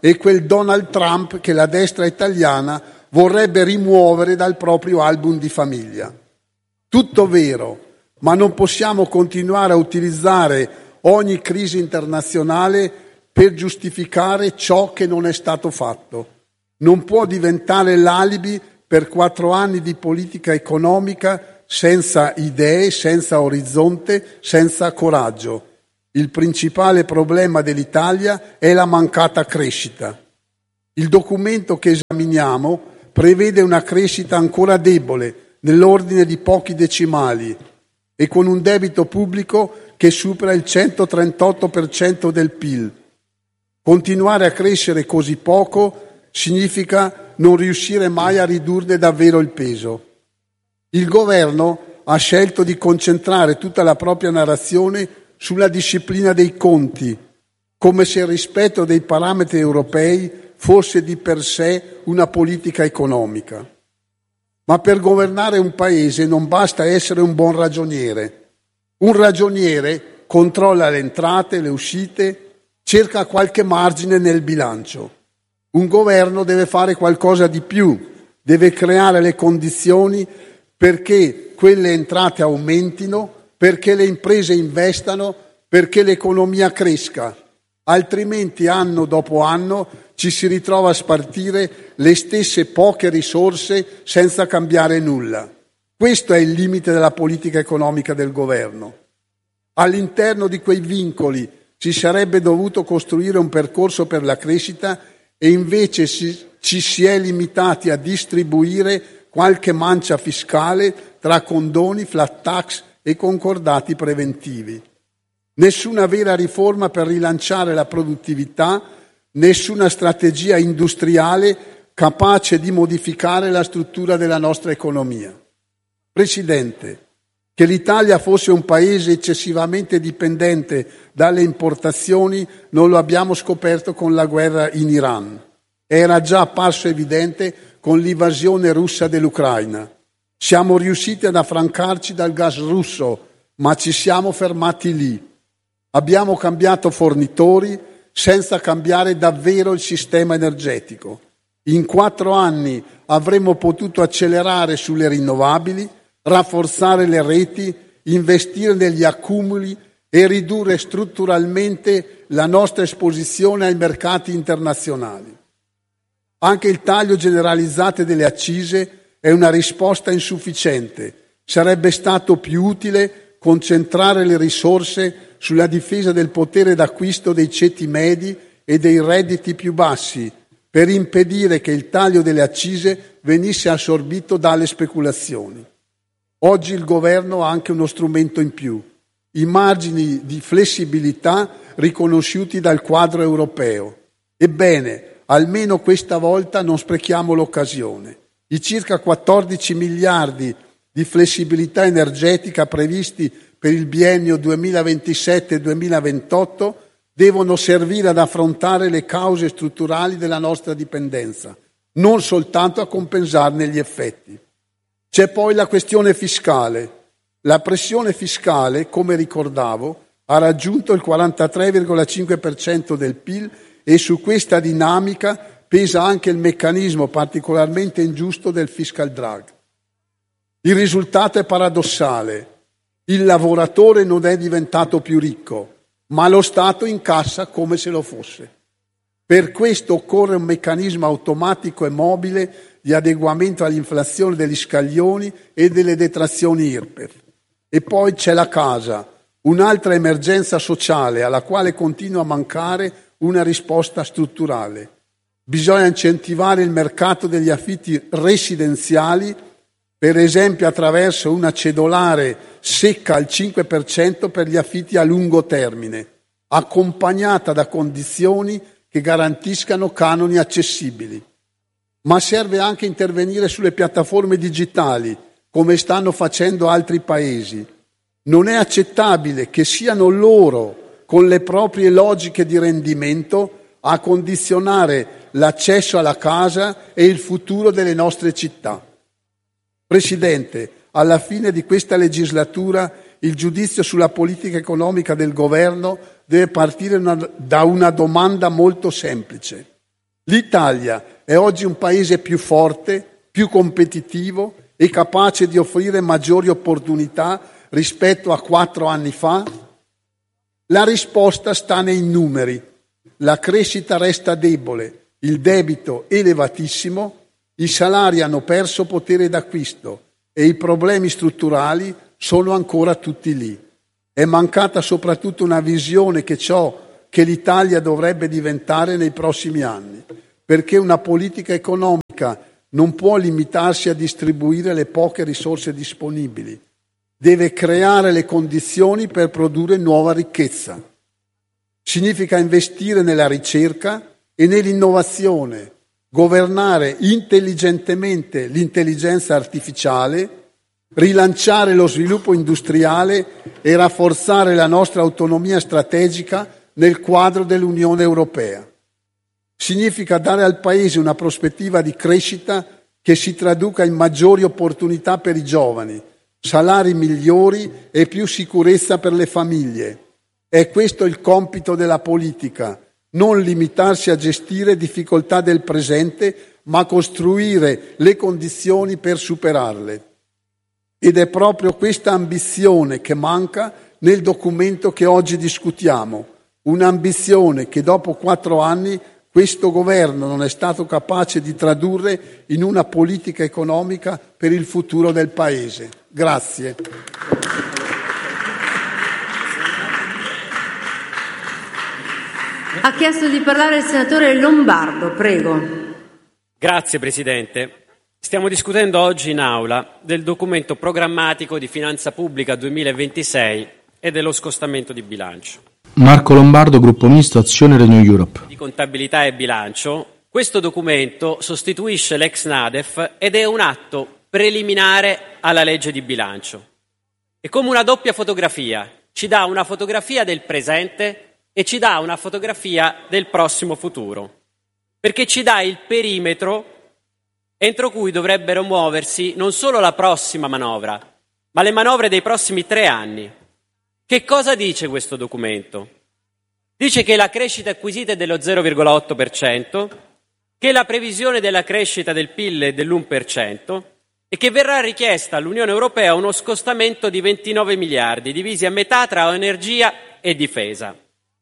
e quel Donald Trump che la destra italiana vorrebbe rimuovere dal proprio album di famiglia. Tutto vero, ma non possiamo continuare a utilizzare ogni crisi internazionale per giustificare ciò che non è stato fatto. Non può diventare l'alibi per 4 anni di politica economica senza idee, senza orizzonte, senza coraggio. Il principale problema dell'Italia è la mancata crescita. Il documento che esaminiamo prevede una crescita ancora debole, nell'ordine di pochi decimali, e con un debito pubblico che supera il 138% del PIL. Continuare a crescere così poco significa non riuscire mai a ridurne davvero il peso. Il governo ha scelto di concentrare tutta la propria narrazione sulla disciplina dei conti, come se il rispetto dei parametri europei fosse di per sé una politica economica. Ma per governare un paese non basta essere un buon ragioniere. Un ragioniere controlla le entrate, le uscite, cerca qualche margine nel bilancio. Un governo deve fare qualcosa di più, deve creare le condizioni perché quelle entrate aumentino, perché le imprese investano, perché l'economia cresca. Altrimenti anno dopo anno ci si ritrova a spartire le stesse poche risorse senza cambiare nulla. Questo è il limite della politica economica del governo. All'interno di quei vincoli si sarebbe dovuto costruire un percorso per la crescita e invece ci si è limitati a distribuire qualche mancia fiscale tra condoni, flat tax e concordati preventivi. Nessuna vera riforma per rilanciare la produttività, nessuna strategia industriale capace di modificare la struttura della nostra economia. Presidente, che l'Italia fosse un paese eccessivamente dipendente dalle importazioni non lo abbiamo scoperto con la guerra in Iran. Era già apparso evidente con l'invasione russa dell'Ucraina. Siamo riusciti ad affrancarci dal gas russo, ma ci siamo fermati lì. Abbiamo cambiato fornitori senza cambiare davvero il sistema energetico. In 4 anni avremmo potuto accelerare sulle rinnovabili, rafforzare le reti, investire negli accumuli e ridurre strutturalmente la nostra esposizione ai mercati internazionali. Anche il taglio generalizzato delle accise è una risposta insufficiente. Sarebbe stato più utile concentrare le risorse sulla difesa del potere d'acquisto dei ceti medi e dei redditi più bassi, per impedire che il taglio delle accise venisse assorbito dalle speculazioni. Oggi il governo ha anche uno strumento in più, i margini di flessibilità riconosciuti dal quadro europeo. Ebbene, almeno questa volta non sprechiamo l'occasione. I circa 14 miliardi di flessibilità energetica previsti per il biennio 2027-2028 devono servire ad affrontare le cause strutturali della nostra dipendenza, non soltanto a compensarne gli effetti. C'è poi la questione fiscale. La pressione fiscale, come ricordavo, ha raggiunto il 43,5% del PIL e su questa dinamica pesa anche il meccanismo particolarmente ingiusto del fiscal drag. Il risultato è paradossale. Il lavoratore non è diventato più ricco, ma lo Stato incassa come se lo fosse. Per questo occorre un meccanismo automatico e mobile di adeguamento all'inflazione degli scaglioni e delle detrazioni IRPEF. E poi c'è la casa, un'altra emergenza sociale alla quale continua a mancare una risposta strutturale. Bisogna incentivare il mercato degli affitti residenziali, per esempio attraverso una cedolare secca al 5% per gli affitti a lungo termine, accompagnata da condizioni che garantiscano canoni accessibili. Ma serve anche intervenire sulle piattaforme digitali, come stanno facendo altri paesi. Non è accettabile che siano loro, con le proprie logiche di rendimento, a condizionare l'accesso alla casa e il futuro delle nostre città. Presidente, alla fine di questa legislatura il giudizio sulla politica economica del governo deve partire da una domanda molto semplice. L'Italia è oggi un paese più forte, più competitivo e capace di offrire maggiori opportunità rispetto a 4 anni fa? La risposta sta nei numeri. La crescita resta debole, il debito elevatissimo, i salari hanno perso potere d'acquisto e i problemi strutturali sono ancora tutti lì. È mancata soprattutto una visione che ciò che l'Italia dovrebbe diventare nei prossimi anni, perché una politica economica non può limitarsi a distribuire le poche risorse disponibili, deve creare le condizioni per produrre nuova ricchezza. Significa investire nella ricerca e nell'innovazione, governare intelligentemente l'intelligenza artificiale, rilanciare lo sviluppo industriale e rafforzare la nostra autonomia strategica nel quadro dell'Unione Europea. Significa dare al Paese una prospettiva di crescita che si traduca in maggiori opportunità per i giovani, salari migliori e più sicurezza per le famiglie. È questo il compito della politica, non limitarsi a gestire difficoltà del presente, ma costruire le condizioni per superarle. Ed è proprio questa ambizione che manca nel documento che oggi discutiamo, un'ambizione che dopo 4 anni questo governo non è stato capace di tradurre in una politica economica per il futuro del Paese. Grazie. Ha chiesto di parlare il senatore Lombardo, prego. Grazie Presidente. Stiamo discutendo oggi in Aula del documento programmatico di finanza pubblica 2026 e dello scostamento di bilancio. Marco Lombardo, Gruppo Misto, Azione Renew Europe. Di contabilità e bilancio, questo documento sostituisce l'ex NADEF ed è un atto preliminare alla legge di bilancio. È come una doppia fotografia, ci dà una fotografia del presente e ci dà una fotografia del prossimo futuro, perché ci dà il perimetro entro cui dovrebbero muoversi non solo la prossima manovra, ma le manovre dei prossimi 3 anni. Che cosa dice questo documento? Dice che la crescita acquisita è dello 0,8%, che la previsione della crescita del PIL è dell'1% e che verrà richiesta all'Unione Europea uno scostamento di 29 miliardi, divisi a metà tra energia e difesa.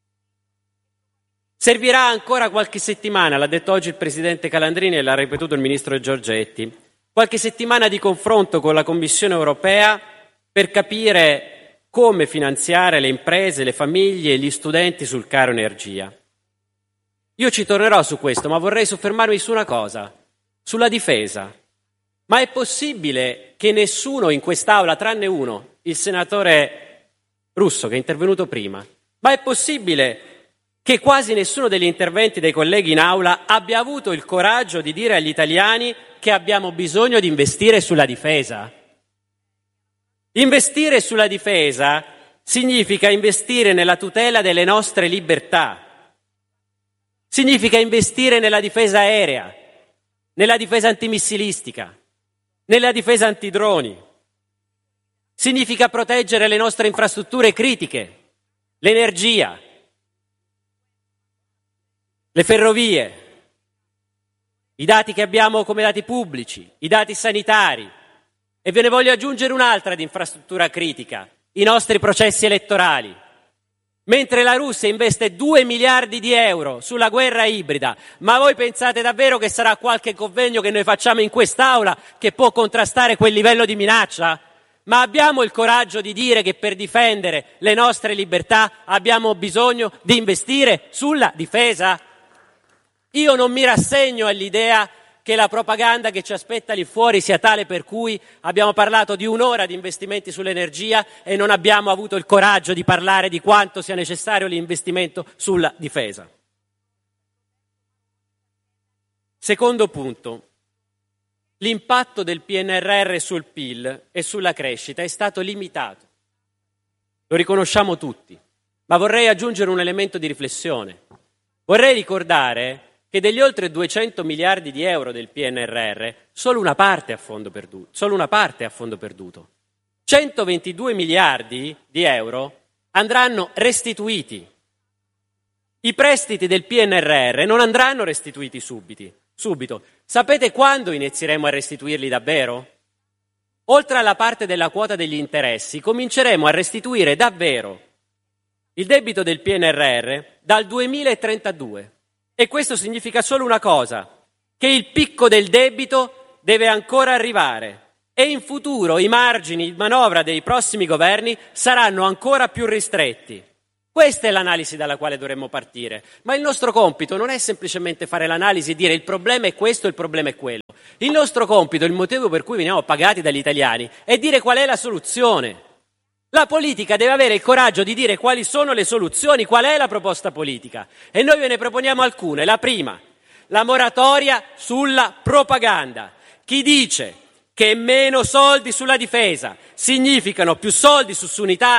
Servirà ancora qualche settimana, l'ha detto oggi il Presidente Calandrini e l'ha ripetuto il Ministro Giorgetti, qualche settimana di confronto con la Commissione Europea per capire come finanziare le imprese, le famiglie e gli studenti sul caro energia. Io ci tornerò su questo, ma vorrei soffermarmi su una cosa, sulla difesa. Ma è possibile che nessuno in quest'Aula, tranne uno, il senatore Russo che è intervenuto prima, ma è possibile che quasi nessuno degli interventi dei colleghi in Aula abbia avuto il coraggio di dire agli italiani che abbiamo bisogno di investire sulla difesa? Investire sulla difesa significa investire nella tutela delle nostre libertà, significa investire nella difesa aerea, nella difesa antimissilistica, nella difesa antidroni, significa proteggere le nostre infrastrutture critiche, l'energia, le ferrovie, i dati che abbiamo come dati pubblici, i dati sanitari. E ve ne voglio aggiungere un'altra di infrastruttura critica, i nostri processi elettorali. Mentre la Russia investe 2 miliardi di euro sulla guerra ibrida, ma voi pensate davvero che sarà qualche convegno che noi facciamo in quest'Aula che può contrastare quel livello di minaccia? Ma abbiamo il coraggio di dire che per difendere le nostre libertà abbiamo bisogno di investire sulla difesa? Io non mi rassegno all'idea che la propaganda che ci aspetta lì fuori sia tale per cui abbiamo parlato di 1 ora di investimenti sull'energia e non abbiamo avuto il coraggio di parlare di quanto sia necessario l'investimento sulla difesa. Secondo punto, l'impatto del PNRR sul PIL e sulla crescita è stato limitato. Lo riconosciamo tutti, ma vorrei aggiungere un elemento di riflessione. Vorrei ricordare che degli oltre 200 miliardi di euro del PNRR, solo una parte è a fondo perduto. 122 miliardi di euro andranno restituiti. I prestiti del PNRR non andranno restituiti subito. Sapete quando inizieremo a restituirli davvero? Oltre alla parte della quota degli interessi, cominceremo a restituire davvero il debito del PNRR dal 2032. E questo significa solo una cosa, che il picco del debito deve ancora arrivare e in futuro i margini di manovra dei prossimi governi saranno ancora più ristretti. Questa è l'analisi dalla quale dovremmo partire, ma il nostro compito non è semplicemente fare l'analisi e dire il problema è questo, il problema è quello. Il nostro compito, il motivo per cui veniamo pagati dagli italiani, è dire qual è la soluzione. La politica deve avere il coraggio di dire quali sono le soluzioni, qual è la proposta politica. E noi ve ne proponiamo alcune. La prima, la moratoria sulla propaganda. Chi dice che meno soldi sulla difesa significano più soldi su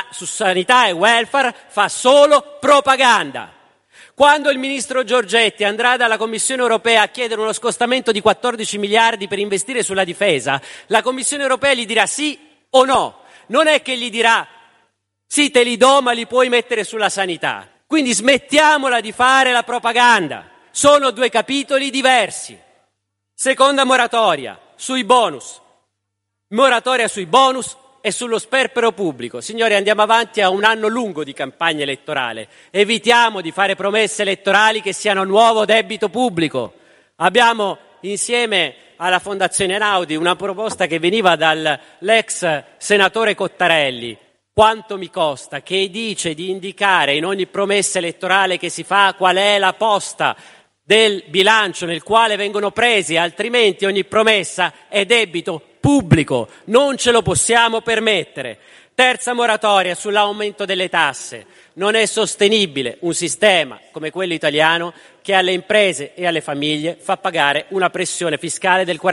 sanità e welfare fa solo propaganda. Quando il ministro Giorgetti andrà dalla Commissione europea a chiedere uno scostamento di 14 miliardi per investire sulla difesa, la Commissione europea gli dirà sì o no. Non è che gli dirà sì, te li do, ma li puoi mettere sulla sanità. Quindi smettiamola di fare la propaganda. Sono due capitoli diversi. Seconda moratoria sui bonus. Moratoria sui bonus e sullo sperpero pubblico. Signori, andiamo avanti a un anno lungo di campagna elettorale. Evitiamo di fare promesse elettorali che siano nuovo debito pubblico. Abbiamo insieme alla Fondazione Einaudi una proposta che veniva dall'ex senatore Cottarelli, quanto mi costa, che dice di indicare in ogni promessa elettorale che si fa qual è la posta del bilancio nel quale vengono presi, altrimenti ogni promessa è debito pubblico, non ce lo possiamo permettere. Terza moratoria sull'aumento delle tasse. Non è sostenibile un sistema come quello italiano che alle imprese e alle famiglie fa pagare una pressione fiscale del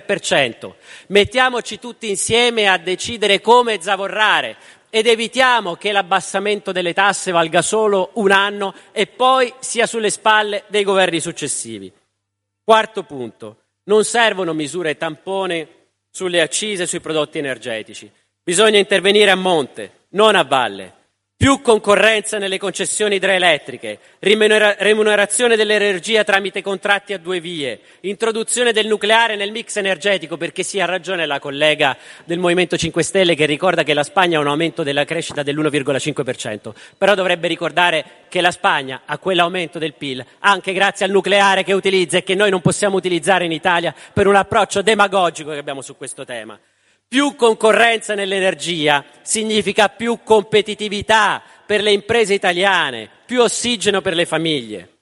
43%. Mettiamoci tutti insieme a decidere come zavorrare ed evitiamo che l'abbassamento delle tasse valga solo un anno e poi sia sulle spalle dei governi successivi. Quarto punto, non servono misure tampone sulle accise e sui prodotti energetici. Bisogna intervenire a monte, non a valle. Più concorrenza nelle concessioni idroelettriche, remunerazione dell'energia tramite contratti a due vie, introduzione del nucleare nel mix energetico, perché sì, ha ragione la collega del Movimento 5 Stelle che ricorda che la Spagna ha un aumento della crescita dell'1,5%, però dovrebbe ricordare che la Spagna ha quell'aumento del PIL anche grazie al nucleare che utilizza e che noi non possiamo utilizzare in Italia per un approccio demagogico che abbiamo su questo tema. Più concorrenza nell'energia significa più competitività per le imprese italiane, più ossigeno per le famiglie.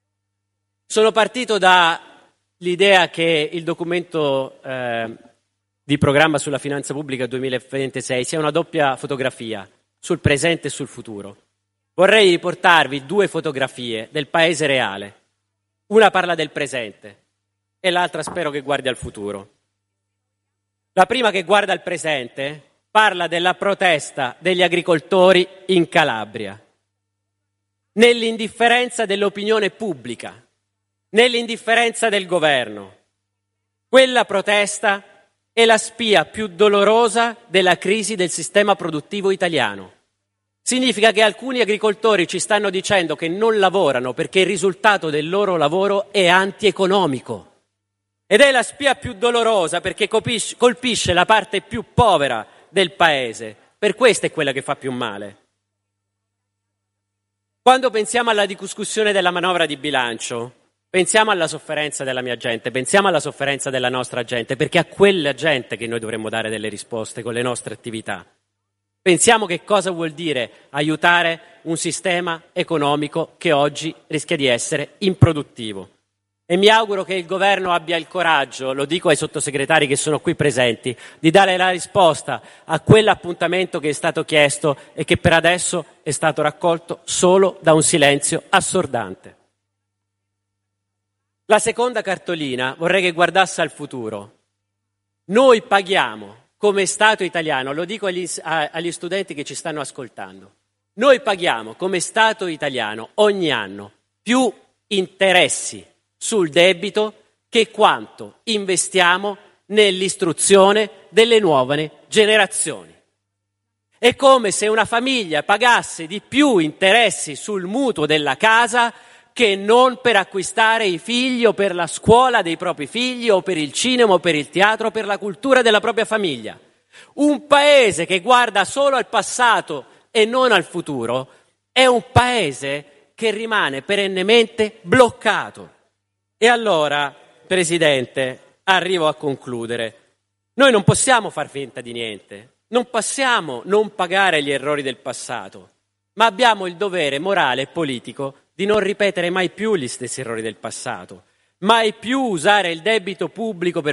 Sono partito dall'idea che il documento di programma sulla finanza pubblica 2026 sia una doppia fotografia, sul presente e sul futuro. Vorrei riportarvi due fotografie del paese reale. Una parla del presente e l'altra spero che guardi al futuro. La prima, che guarda al presente, parla della protesta degli agricoltori in Calabria, nell'indifferenza dell'opinione pubblica, nell'indifferenza del governo. Quella protesta è la spia più dolorosa della crisi del sistema produttivo italiano. Significa che alcuni agricoltori ci stanno dicendo che non lavorano perché il risultato del loro lavoro è antieconomico. Ed è la spia più dolorosa perché colpisce la parte più povera del paese. Per questo è quella che fa più male. Quando pensiamo alla discussione della manovra di bilancio, pensiamo alla sofferenza della mia gente, pensiamo alla sofferenza della nostra gente, perché è a quella gente che noi dovremmo dare delle risposte con le nostre attività. Pensiamo che cosa vuol dire aiutare un sistema economico che oggi rischia di essere improduttivo. E mi auguro che il governo abbia il coraggio, lo dico ai sottosegretari che sono qui presenti, di dare la risposta a quell'appuntamento che è stato chiesto e che per adesso è stato raccolto solo da un silenzio assordante. La seconda cartolina vorrei che guardasse al futuro. Noi paghiamo come Stato italiano, lo dico agli studenti che ci stanno ascoltando, noi paghiamo come Stato italiano ogni anno più interessi sul debito che quanto investiamo nell'istruzione delle nuove generazioni. È come se una famiglia pagasse di più interessi sul mutuo della casa che non per acquistare i figli o per la scuola dei propri figli o per il cinema o per il teatro o per la cultura della propria famiglia. Un paese che guarda solo al passato e non al futuro è un paese che rimane perennemente bloccato. E allora, Presidente, arrivo a concludere. Noi non possiamo far finta di niente, non possiamo non pagare gli errori del passato, ma abbiamo il dovere morale e politico di non ripetere mai più gli stessi errori del passato, mai più usare il debito pubblico per